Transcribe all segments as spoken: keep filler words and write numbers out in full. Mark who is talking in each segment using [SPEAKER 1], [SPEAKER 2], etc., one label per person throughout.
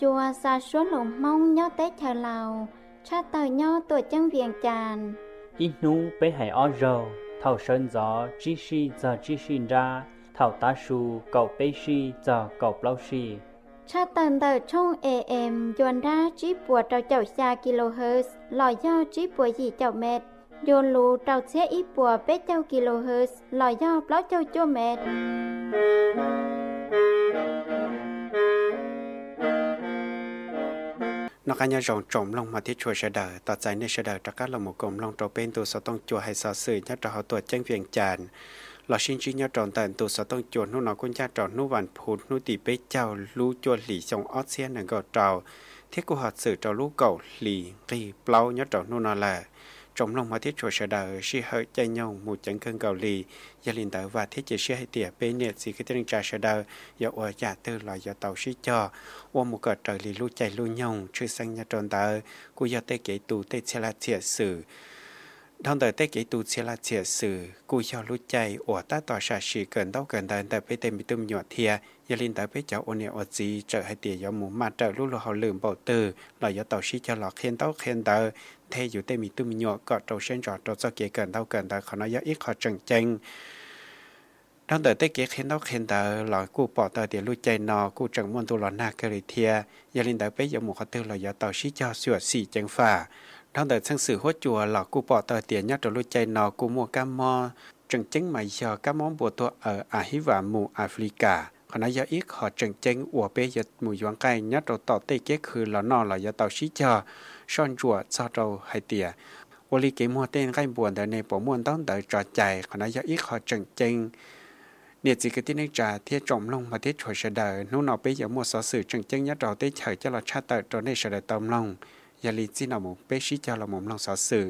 [SPEAKER 1] chùa xa số lồng mông nhó tết chờ lào cha tờ nhó tuổi chân viền tràn
[SPEAKER 2] ít nu bé hải o rầu thảo sơn gió chi si giờ chi sin ra thảo tá su cậu bé si giờ cậu lâu si
[SPEAKER 1] cha tần tờ trong am dồn ra chỉ bùa trâu chậu xa kilohertz lò do chỉ bùa gì chậu mệt dồn lù trâu xe ít bùa bé châu kilohertz lò do blog châu chua mệt
[SPEAKER 3] nó cả nhà rộng trộm lòng mà thiết chùa sẽ đợi tọt giải nơi sẽ đợi cho các lòng một cùng lòng trộm bên tu sở tông chùa hay sở sự nhớ trò họ tuột chân viện tràn lò xin chỉ nhớ trộn tận tu sở tông chùa nô nó cũng cha trộn nô vạn phút nô tỷ bế chào lú chùa lì sông ót xiên nâng gọt trào thiết của họ sự trào lú cầu lì kỳ plau nhớ trộn nô nó là trộm lòng mà thiết chùa sẽ đợi si hơi chạy nhau một chân cơn cầu lì gia linh tới và thiết chỉ sẽ hay tiệt bên nhiệt gì cái tiếng trà sẽ đợi giờ ở nhà tư là giờ tàu sĩ cho qua một cờ trời lì lu chạy lu nhông chưa sang nhà tròn tới cô giờ tê kỹ tù tê xe là thiệt sử đón tới tê kỹ tù xe là thiệt sử cô giờ lu chạy ở ta tòa xã sĩ gần đâu gần đây tại bên tên bị tung nhỏ thia gia linh tới bên cháu ôn nhẹ ở gì trở hay tiệt giờ muốn mà trở lu lu họ lượm bảo từ là giờ tàu sĩ cho lọt khen tàu khen tới thế dù tên bị tung nhỏ cọ trâu sen trọ trâu cho kia gần đâu gần tới họ nói giờ ít họ trần tranh đón đợi tới kia khen đó khen đợi là cô bỏ tờ tiền lui chạy nọ cô chẳng muốn tu lò na cơ lý thia gia linh đợi bây giờ một họ tư là giờ tàu xí cho sửa xì chẳng phà đón đợi sang sự hốt chùa là cô bỏ tờ tiền nhát rồi lui chạy nọ cô mua cam mo trần chứng mà giờ các món bùa tua ở à hí và mù Africa họ nói giờ ít họ trần chứng của bây giờ mùi doang cay nhát rồi tàu tây kiaคือlà nọ là giờ tàu xí cho son chùa cho trâu hay tiệtวันนี้เกี่ยวกับเต้นใกล้บวนแต่ในปมวนต้องเดินจอดใจขณะยังอีกขอจังจังเนี่ยจีก็ที่นึกจ่าที่จมลงมาที่ช่วยเสด็จนู้นเอาไปอย่างมัวสอสื่อจังจังยัดเราได้เฉยจะเราชาติตอนในเสด็จตอมลงยาลีจีนเอาหมูไปชี้จะเราหมุนลงสอสื่อ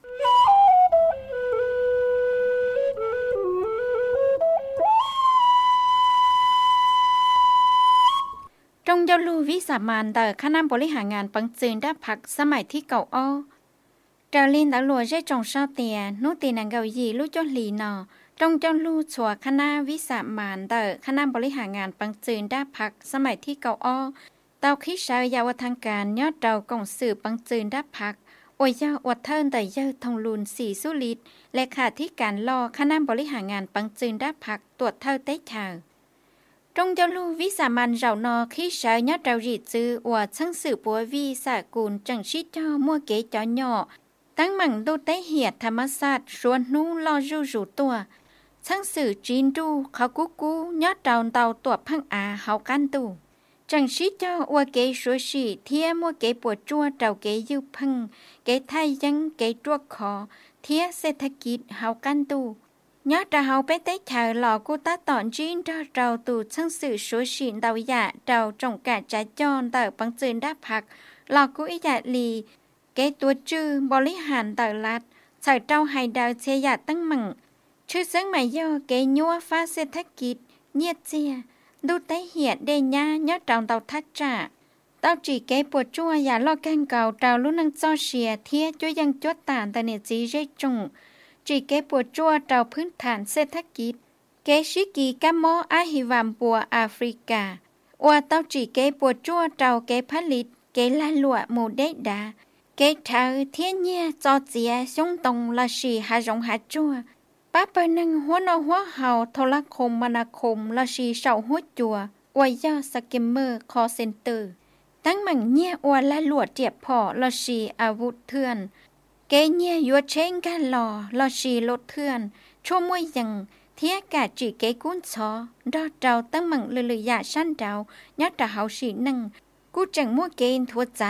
[SPEAKER 1] จงยลูวิสามานเตอคณะบริหารงานปังจืนได้พักสมัยที่เก่าอ้อเจอลินดาวลัวใช้จงเศร้าเตียนู้ตีนังเกาหยีลู่จนหลีนอจงเจ้าลู่ชัวคณะวิสามานเตอคณะบริหารงานปังจืนได้พักสมัยที่เก่าอ้อเตาคิดชาวยาวทางการยอดเรากองสื่อปังจืนได้พักโอยยาอวดเทินแต่เยอะทองลุนสีสุลิดและขาที่การรอคณะบริหารงานปังจืนได้พักตรวจเท่าเต้ชาวจงเจ้าลู่วิสามันเรานอคิดชาวยอดเราจีจืออวดช่างสื่อปัววิสากุลจังชิดเจ้ามัวเก๋เจ้าหย่อตั้งมั่งดูเตเหียดธรรมศาสตร์ชวนนู้รอจูจูตัวช่างสื่อจีนดูเขากู้กู้ยอดเราเตาตัวพังอาเขากันตูจังชิเจ้าอวเกยชัวชีเทียมัวเกยปวดจัวเจ้าเกยยืพังเกยไทยยังเกยตัวคอเทียเศรษฐกิจเขากันตูยอดเราเขาไปเตะเฉยหล่อกูตาตอนจีนเราเราตูช่างสื่อชัวชีเตาหยาเราจงกะจ่าจอนเตาปังจืนได้พักหล่อกูอีหยาลีเกยตัวจื้อบริหารเตาลัดใส่เจ้าไฮดาวเชียาตั้งมั่งชื่อซึ่งหมายย่อเกยยัวฟ้าเศรษฐกิจเนียเจียดูเตเหียดเดียยอดเราเตาทัดจ่าเตาจีเกยปวดจัวอย่าลอกแกงเก่าเราลุ้นนังจอเชียเทียจุยังจวดตานแต่เนี่ยจีเรจงจีเกยปวดจัวเราพื้นฐานเศรษฐกิจเกยชิกีกัมโมอาฮิวามปัวแอฟริกาว่าเตาจีเกยปวดจัวเราเกยผลิตเกยลาลัวหมูเดดาเกยเธอเทียเนียจอเจียชงตงละชีหาจงหาจัวป้าเปินังหัวนอหัวเห่าโทรคมมนาคมละชีเสาหัวจัวอวยย่อสกิมเมอร์คอเซ็นเตอร์ตั้งมั่งเนียอวละหลวดเจียบพอละชีอาวุธเถื่อนเกเนียยัวเชงกันหล่อละชีรถเถื่อนชั่วมวยยังเทียกาจีเกกุ้นซอดอเจ้าตั้งมั่งเลยเลยยาชั้นเจ้ายัดตาเฮาสีนังกูจังมัวเกนทัวจ